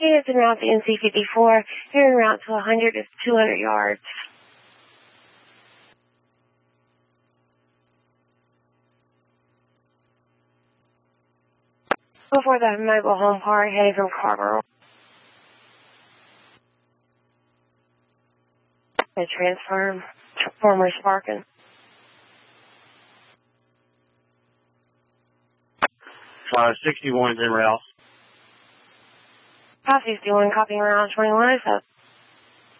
Units en route to NC54, here en route to 100 to 200 yards. Before the mobile home park, heading from Carver. The transformer sparking. 561's en route. 561, copying around 2107.